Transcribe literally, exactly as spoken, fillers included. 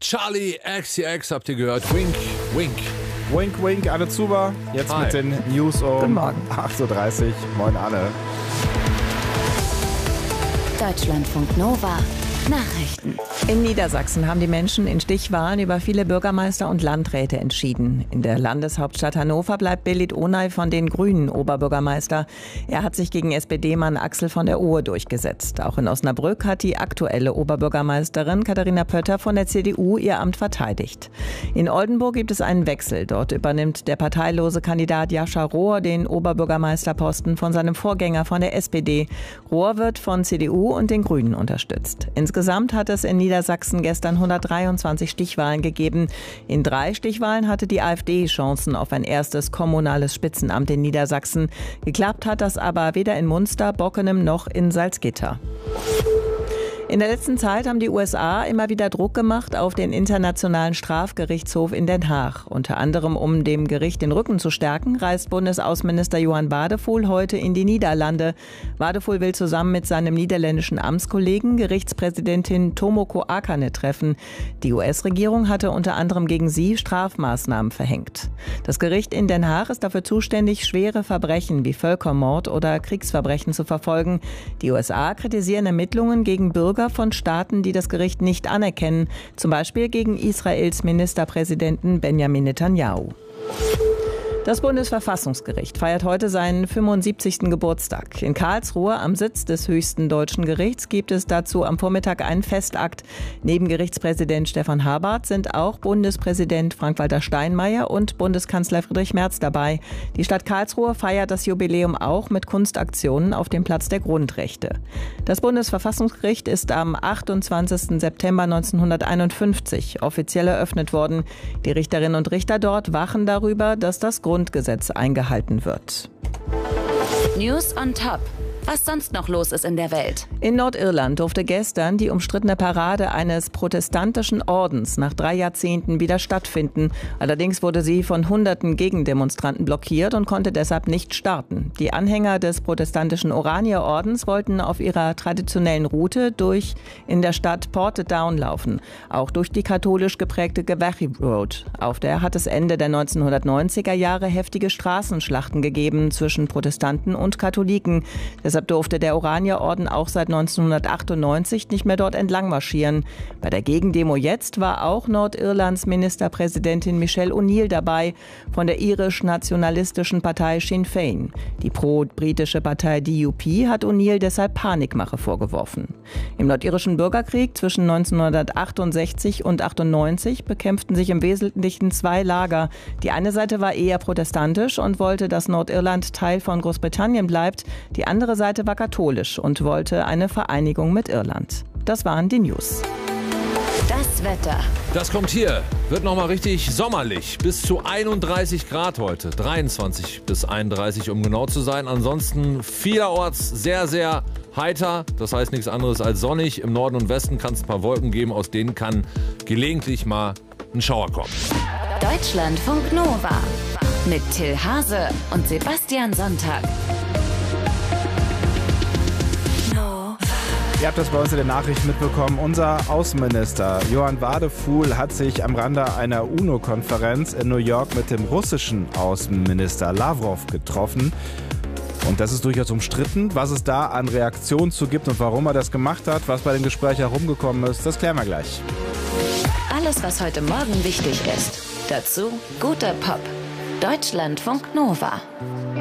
Charlie X C X habt ihr gehört. Wink, wink. Wink, wink, Anne Zuber. Jetzt Hi. mit den News um Guten Morgen. acht Uhr dreißig. Moin, Anne. Deutschlandfunk Nova. Nachrichten. In Niedersachsen haben die Menschen in Stichwahlen über viele Bürgermeister und Landräte entschieden. In der Landeshauptstadt Hannover bleibt Belit Onay von den Grünen Oberbürgermeister. Er hat sich gegen S P D-Mann Axel von der Ohe durchgesetzt. Auch in Osnabrück hat die aktuelle Oberbürgermeisterin Katharina Pötter von der C D U ihr Amt verteidigt. In Oldenburg gibt es einen Wechsel. Dort übernimmt der parteilose Kandidat Jascha Rohr den Oberbürgermeisterposten von seinem Vorgänger von der S P D. Rohr wird von C D U und den Grünen unterstützt. Insgesamt hat es in Niedersachsen gestern hundertdreiundzwanzig Stichwahlen gegeben. In drei Stichwahlen hatte die AfD Chancen auf ein erstes kommunales Spitzenamt in Niedersachsen. Geklappt hat das aber weder in Munster, Bockenem noch in Salzgitter. In der letzten Zeit haben die U S A immer wieder Druck gemacht auf den Internationalen Strafgerichtshof in Den Haag. Unter anderem, um dem Gericht den Rücken zu stärken, reist Bundesaußenminister Johan Wadephul heute in die Niederlande. Wadephul will zusammen mit seinem niederländischen Amtskollegen Gerichtspräsidentin Tomoko Akane treffen. Die U S-Regierung hatte unter anderem gegen sie Strafmaßnahmen verhängt. Das Gericht in Den Haag ist dafür zuständig, schwere Verbrechen wie Völkermord oder Kriegsverbrechen zu verfolgen. Die U S A kritisieren Ermittlungen gegen Bürger von Staaten, die das Gericht nicht anerkennen, zum Beispiel gegen Israels Ministerpräsidenten Benjamin Netanyahu. Das Bundesverfassungsgericht feiert heute seinen fünfundsiebzigsten Geburtstag. In Karlsruhe, am Sitz des höchsten deutschen Gerichts, gibt es dazu am Vormittag einen Festakt. Neben Gerichtspräsident Stefan Habart sind auch Bundespräsident Frank-Walter Steinmeier und Bundeskanzler Friedrich Merz dabei. Die Stadt Karlsruhe feiert das Jubiläum auch mit Kunstaktionen auf dem Platz der Grundrechte. Das Bundesverfassungsgericht ist am achtundzwanzigsten September neunzehnhunderteinundfünfzig offiziell eröffnet worden. Die Richterinnen und Richter dort wachen darüber, dass das Grundgesetz eingehalten wird. News on Top. Was sonst noch los ist in der Welt. In Nordirland durfte gestern die umstrittene Parade eines protestantischen Ordens nach drei Jahrzehnten wieder stattfinden. Allerdings wurde sie von hunderten Gegendemonstranten blockiert und konnte deshalb nicht starten. Die Anhänger des protestantischen Oranierordens wollten auf ihrer traditionellen Route durch in der Stadt Portadown laufen, auch durch die katholisch geprägte Gavachi Road. Auf der hat es Ende der neunzehnhundertneunziger Jahre heftige Straßenschlachten gegeben zwischen Protestanten und Katholiken. Deshalb durfte der Oranierorden auch seit neunzehnhundertachtundneunzig nicht mehr dort entlang marschieren. Bei der Gegendemo jetzt war auch Nordirlands Ministerpräsidentin Michelle O'Neill dabei von der irisch-nationalistischen Partei Sinn Féin. Die pro-britische Partei D U P hat O'Neill deshalb Panikmache vorgeworfen. Im nordirischen Bürgerkrieg zwischen neunzehnhundertachtundsechzig und achtundneunzig bekämpften sich im Wesentlichen zwei Lager. Die eine Seite war eher protestantisch und wollte, dass Nordirland Teil von Großbritannien bleibt. Die andere Seite war katholisch und wollte eine Vereinigung mit Irland. Das waren die News. Das Wetter. Das kommt hier. Wird nochmal richtig sommerlich. Bis zu einunddreißig Grad heute. dreiundzwanzig bis einunddreißig, um genau zu sein. Ansonsten vielerorts sehr, sehr heiter. Das heißt nichts anderes als sonnig. Im Norden und Westen kann es ein paar Wolken geben. Aus denen kann gelegentlich mal ein Schauer kommen. Deutschlandfunk Nova. Mit Till Hase und Sebastian Sonntag. Ihr habt das bei uns in den Nachrichten mitbekommen. Unser Außenminister Johan Wadephul hat sich am Rande einer UNO-Konferenz in New York mit dem russischen Außenminister Lavrov getroffen. Und das ist durchaus umstritten. Was es da an Reaktionen zu gibt und warum er das gemacht hat, was bei dem Gespräch herumgekommen ist, das klären wir gleich. Alles, was heute Morgen wichtig ist. Dazu guter Pop. Deutschlandfunk Nova.